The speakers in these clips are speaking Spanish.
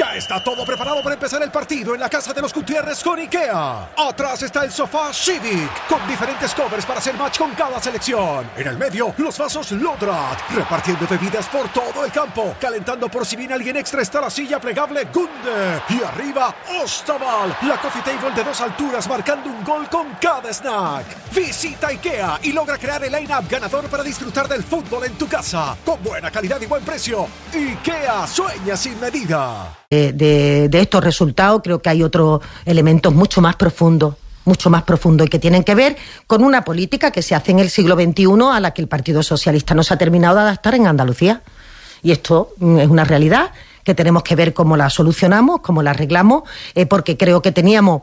Ya está todo preparado para empezar el partido en la casa de los Gutiérrez con IKEA. Atrás está el sofá Civic, con diferentes covers para hacer match con cada selección. En el medio, los vasos Lodrat, repartiendo bebidas por todo el campo. Calentando por si viene alguien extra está la silla plegable Gunde. Y arriba, Ostaval, la coffee table de 2 alturas marcando un gol con cada snack. Visita IKEA y logra crear el line-up ganador para disfrutar del fútbol en tu casa. Con buena calidad y buen precio. IKEA sueña sin medida. De estos resultados creo que hay otros elementos mucho más profundos y que tienen que ver con una política que se hace en el siglo XXI a la que el Partido Socialista no se ha terminado de adaptar en Andalucía. Y esto es una realidad que tenemos que ver cómo la solucionamos, cómo la arreglamos, porque creo que teníamos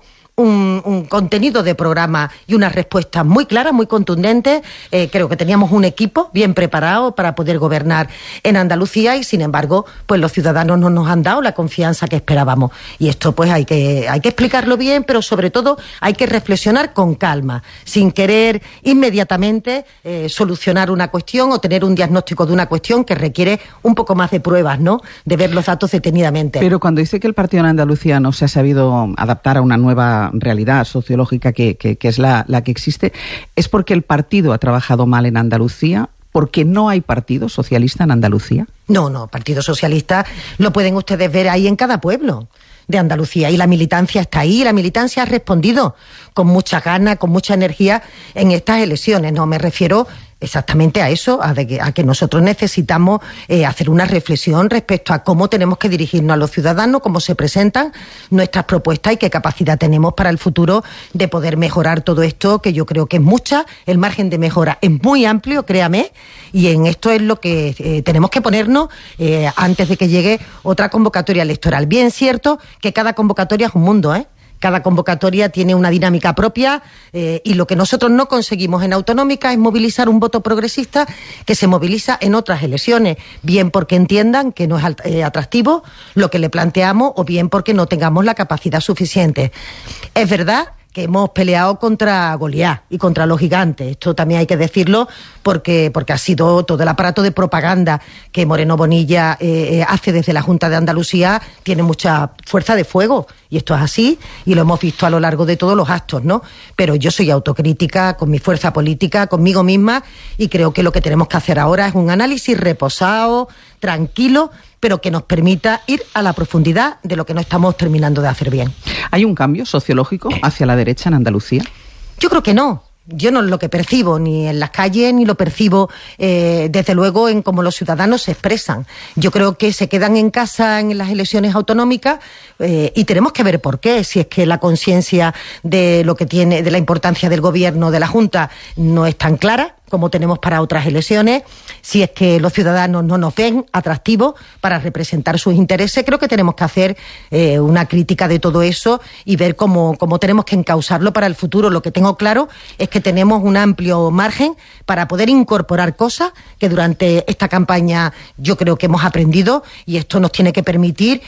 un contenido de programa y una respuesta muy clara, muy contundente. Creo que teníamos un equipo bien preparado para poder gobernar en Andalucía y, sin embargo, pues los ciudadanos no nos han dado la confianza que esperábamos. Y esto pues hay que explicarlo bien, pero sobre todo hay que reflexionar con calma, sin querer inmediatamente solucionar una cuestión o tener un diagnóstico de una cuestión que requiere un poco más de pruebas, ¿no? De ver los datos detenidamente. Pero cuando dice que el partido en Andalucía no se ha sabido adaptar a una nueva realidad sociológica que es la que existe, ¿es porque el partido ha trabajado mal en Andalucía? ¿Porque no hay partido socialista en Andalucía? No, Partido Socialista lo pueden ustedes ver ahí en cada pueblo de Andalucía, y la militancia está ahí, la militancia ha respondido con mucha gana, con mucha energía en estas elecciones. No me refiero exactamente a eso, a que nosotros necesitamos hacer una reflexión respecto a cómo tenemos que dirigirnos a los ciudadanos, cómo se presentan nuestras propuestas y qué capacidad tenemos para el futuro de poder mejorar todo esto, que yo creo que es mucha, el margen de mejora es muy amplio, créame, y en esto es lo que tenemos que ponernos antes de que llegue otra convocatoria electoral. Bien cierto que cada convocatoria es un mundo, Cada convocatoria tiene una dinámica propia y lo que nosotros no conseguimos en autonómica es movilizar un voto progresista que se moviliza en otras elecciones, bien porque entiendan que no es atractivo lo que le planteamos o bien porque no tengamos la capacidad suficiente. Es verdad que hemos peleado contra Goliat y contra los gigantes. Esto también hay que decirlo porque ha sido todo el aparato de propaganda que Moreno Bonilla hace desde la Junta de Andalucía, tiene mucha fuerza de fuego, y esto es así, y lo hemos visto a lo largo de todos los actos, ¿no? Pero yo soy autocrítica con mi fuerza política, conmigo misma, y creo que lo que tenemos que hacer ahora es un análisis reposado, tranquilo, pero que nos permita ir a la profundidad de lo que no estamos terminando de hacer bien. ¿Hay un cambio sociológico hacia la derecha en Andalucía? Yo creo que no. Yo no lo que percibo ni en las calles ni lo percibo desde luego en cómo los ciudadanos se expresan. Yo creo que se quedan en casa en las elecciones autonómicas y tenemos que ver por qué. Si es que la conciencia de lo que tiene, de la importancia del gobierno, de la Junta, no es tan clara como tenemos para otras elecciones, si es que los ciudadanos no nos ven atractivos para representar sus intereses, creo que tenemos que hacer una crítica de todo eso y ver cómo tenemos que encauzarlo para el futuro. Lo que tengo claro es que tenemos un amplio margen para poder incorporar cosas que durante esta campaña yo creo que hemos aprendido, y esto nos tiene que permitir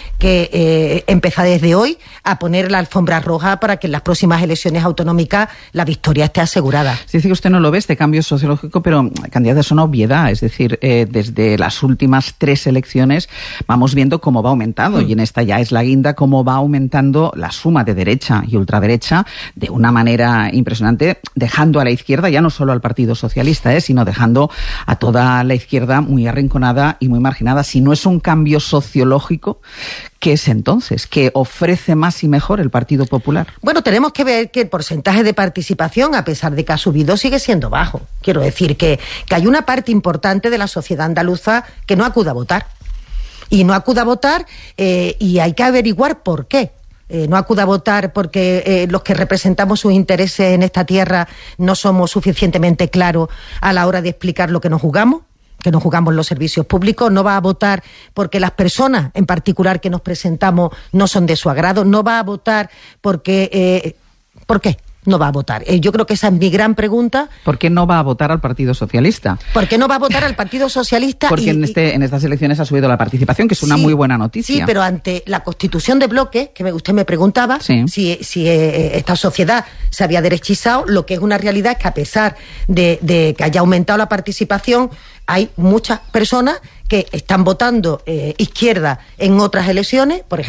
que empezar desde hoy a poner la alfombra roja para que en las próximas elecciones autonómicas la victoria esté asegurada. Se dice que usted no lo ve, este cambio sociológico, pero, candidata, es una obviedad. Es decir, desde las últimas 3 elecciones vamos viendo cómo va aumentando, y en esta ya es la guinda, cómo va aumentando la suma de derecha y ultraderecha de una manera impresionante, dejando a la izquierda, ya no solo al Partido Socialista, sino dejando a toda la izquierda muy arrinconada y muy marginada. Si no es un cambio sociológico, ¿qué es entonces? ¿Qué ofrece más y mejor el Partido Popular? Bueno, tenemos que ver que el porcentaje de participación, a pesar de que ha subido, sigue siendo bajo. Quiero decir que hay una parte importante de la sociedad andaluza que no acude a votar. Y no acude a votar y hay que averiguar por qué. No acude a votar porque los que representamos sus intereses en esta tierra no somos suficientemente claros a la hora de explicar lo que nos jugamos los servicios públicos. No va a votar porque las personas en particular que nos presentamos no son de su agrado. No va a votar porque... ¿por qué no va a votar? Yo creo que esa es mi gran pregunta. ¿Por qué no va a votar al Partido Socialista? ¿Por qué no va a votar al Partido Socialista? Porque en estas elecciones ha subido la participación, que es una muy buena noticia. Sí, pero ante la constitución de bloques, que usted me preguntaba, si esta sociedad se había derechizado, lo que es una realidad es que a pesar de que haya aumentado la participación, hay muchas personas que están votando izquierda en otras elecciones, por ejemplo,